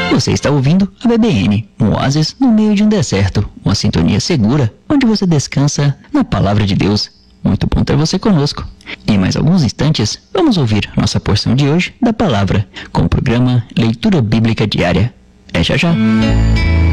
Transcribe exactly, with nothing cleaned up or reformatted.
Você está ouvindo a B B N, um oásis no meio de um deserto, uma sintonia segura, onde você descansa na Palavra de Deus. Muito bom ter você conosco. Em mais alguns instantes, vamos ouvir nossa porção de hoje da Palavra, com o programa Leitura Bíblica Diária. É já já.